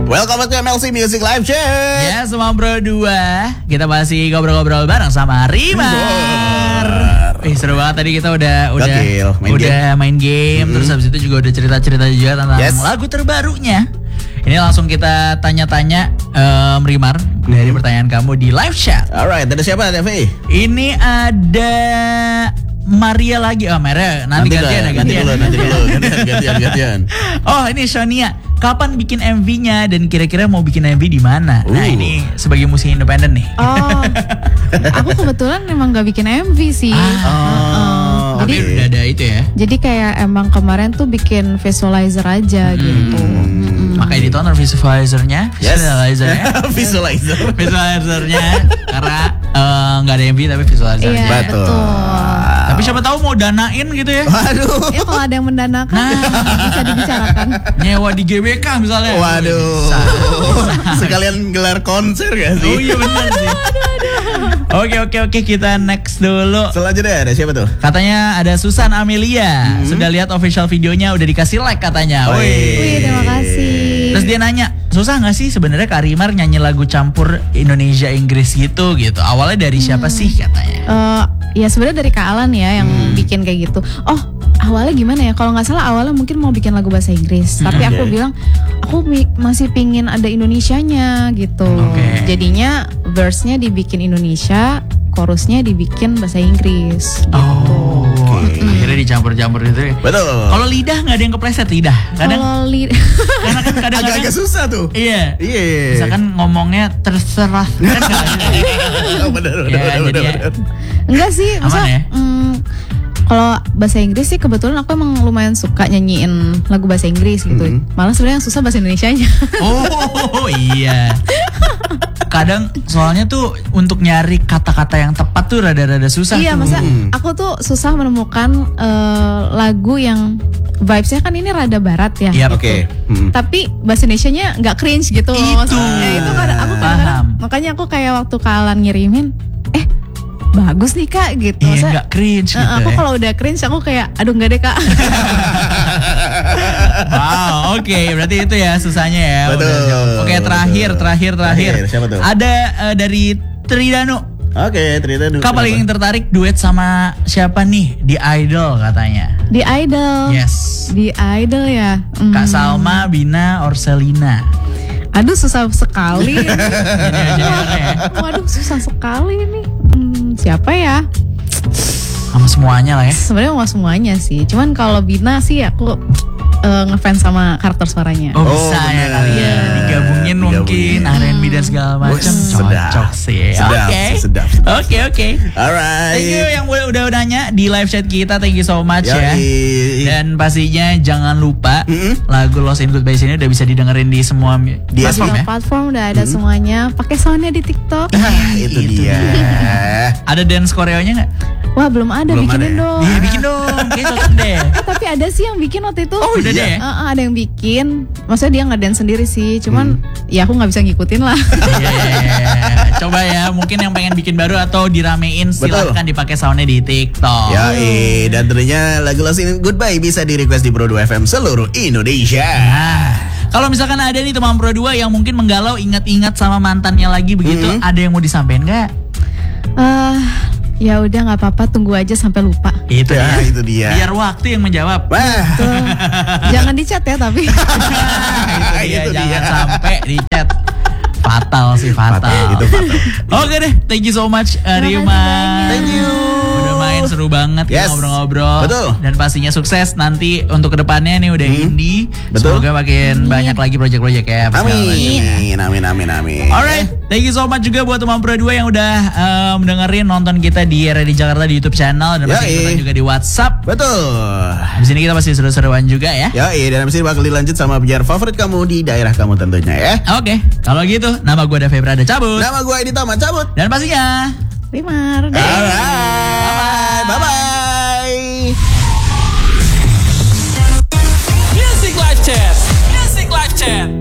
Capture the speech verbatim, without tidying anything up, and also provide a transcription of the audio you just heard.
Welcome back to M L C Music Live Chat. Ya, semua bro dua. Kita masih ngobrol-ngobrol bareng sama Rimar. Eh, seru banget tadi kita udah udah Gokil, main udah game. main game, Mm-hmm. terus habis itu juga udah cerita-cerita juga tentang Yes. lagu terbarunya. Ini langsung kita tanya-tanya um, Rimar dari pertanyaan kamu di live chat. Alright, ada siapa ada V? Ini ada Maria lagi. Oh, Maria nanti, Nanti gantian ya, dah, nanti gantian. dulu, nanti dulu, gantian, gantian, gantian. Oh, ini Sonia. Kapan bikin M V-nya dan kira-kira mau bikin M V di mana? Nah, Uh. ini sebagai musisi independen nih. Oh, aku kebetulan emang gak bikin M V sih. Ah. Oh, Tapi oke. udah ada itu ya. Jadi kayak emang kemarin tuh bikin visualizer aja gitu. Mm-mm. Makanya ditonton visualizernya, Yes. visualizernya, Visualizer. visualizernya karena eh, nggak ada M V tapi visualizer. Iya, Betul. betul. Tapi siapa tahu mau danain gitu ya. Waduh. Ya kalau ada yang mendanakan Nah. bisa dibicarakan. Nyewa di G B K misalnya. Waduh. Bisa. Sekalian gelar konser gak sih? Oh iya benar sih. Oke oke oke kita next dulu. Selanjutnya ada siapa tuh? Katanya ada Susan Amelia. Sudah lihat official videonya, udah dikasih like katanya. Wih. Wih, terima kasih. Terus dia nanya, susah nggak sih sebenarnya Kak Rimar nyanyi lagu campur Indonesia Inggris gitu gitu? Awalnya dari siapa sih katanya? Eh, ya sebenarnya dari Kak Alan ya yang bikin kayak gitu. Oh, awalnya gimana ya? Kalau nggak salah awalnya mungkin mau bikin lagu bahasa Inggris, tapi aku Oke. bilang aku mi- masih pingin ada Indonesianya gitu. Oke. Jadinya verse-nya dibikin Indonesia, chorusnya dibikin bahasa Inggris. Gitu. Oh, akhirnya dicampur-campur itu ya. Betul. Kalau lidah nggak ada yang kepleset lidah, kadang Kalau li- karena kan kadang-kadang Agak-agak susah tuh. iya. Iya. Misalkan ngomongnya terserah kan nggak ada. Oh, benar, benar, Ya, benar, jadi benar, ya. benar. enggak sih, Aman maksudnya ya? mm, kalau bahasa Inggris sih kebetulan aku emang lumayan suka nyanyiin lagu bahasa Inggris gitu. Mhm. Malah sebenarnya yang susah bahasa Indonesianya. Oh iya. Kadang soalnya tuh untuk nyari kata-kata yang tepat tuh rada-rada susah Iya, tuh. masa aku tuh susah menemukan eh, lagu yang vibes-nya kan ini rada barat ya. Iya, Oke. Hmm. Tapi bahasa Indonesianya nggak cringe gitu. Itu. Maksudnya itu kadang aku kadang-kadang, Paham. makanya aku kayak waktu Kalan ngirimin, eh bagus nih Kak gitu. Iya Maksudnya, nggak cringe eh, gitu aku ya. kalau udah cringe aku kayak aduh nggak deh Kak. Wow, oke, berarti itu ya susahnya ya. Betul, Udah. Oke, terakhir, betul. terakhir, terakhir. Terakhir, siapa tuh? Ada eh, dari Tridano. Oke, ternyata dulu. Kak paling tertarik duet sama siapa nih di Idol katanya? Di Idol. Yes. Di Idol ya. Hmm. Kak Salma, Bina, Orselina. Aduh susah sekali. Jadi aja ya. Waduh susah sekali nih. Hmm, siapa ya? Sama semuanya lah ya. Sebenarnya mau semuanya sih. Cuman kalau Bina sih aku eh, ngefans sama karakter suaranya. Oh, Oh, bisa ya bener. kali ya. Digabungin mungkin R and B dan segala macam. Wih, Cocok sedap. sih. Sedap, Oke. sedap, sedap. Oke, oke. Alright. Thank you yang udah, udah nanya di live chat kita. Thank you so much ya. Yoi. Dan pastinya jangan lupa Mm-mm. lagu Lost in Goodbye ini udah bisa didengerin di semua mi- Di platform Semua ya. platform udah ada semuanya. Pakai soundnya di TikTok. Ah, itu, Itu dia. Ada dance koreonya nggak? Wah belum ada, Belum bikinin ada ya? dong. Iya bikin dong, kayak cocok deh. Eh, tapi ada sih yang bikin waktu itu. Oh, udah deh ya? Eh, eh, ada yang bikin. Maksudnya dia nggak dance sendiri sih. Cuman ya aku nggak bisa ngikutin lah. Iya, coba ya, mungkin yang pengen bikin baru atau diramein silahkan dipakai soundnya di TikTok. Ya, eh, dan tentunya lagu Lost in Goodbye bisa di request di Pro dua F M seluruh Indonesia. Nah, kalau misalkan ada nih teman Pro dua yang mungkin menggalau ingat-ingat sama mantannya lagi begitu, Mhm. ada yang mau disampaikan nggak? Eh, ya udah nggak apa-apa. Tunggu aja sampai lupa. Itu Ya, dia. itu dia. Biar waktu yang menjawab. Wah, Tuh. Jangan dicat ya tapi. Itu dia, Itu jangan dia. sampai di chat. Fatal sih, fatal. Fatal, itu fatal. Oke deh, thank you so much uh, Terima kasih Rima. banyak. Thank you. Udah main seru banget kita Yes. ngobrol-ngobrol. Betul. Dan pastinya sukses nanti untuk kedepannya nih udah Hmm. indie. Betul. Semoga makin banyak lagi project-project ya. apa segala macam. Amin, amin, amin, amin. Alright, thank you so much juga buat teman Pro dua yang udah um, dengerin nonton kita di R D Jakarta di YouTube channel dan masih Yoi. ikutan juga di WhatsApp. Betul. Di sini kita masih seru-seruan juga ya. Ya, iya, dan abis ini bakal dilanjut sama biar favorit kamu di daerah kamu tentunya ya. Oke, kalau gitu nama gue ada Febra ada cabut. Nama gue Edi Tama cabut. Dan pastinya Rimar. Alright, bye bye. Music Live Chat. Music Live Chat.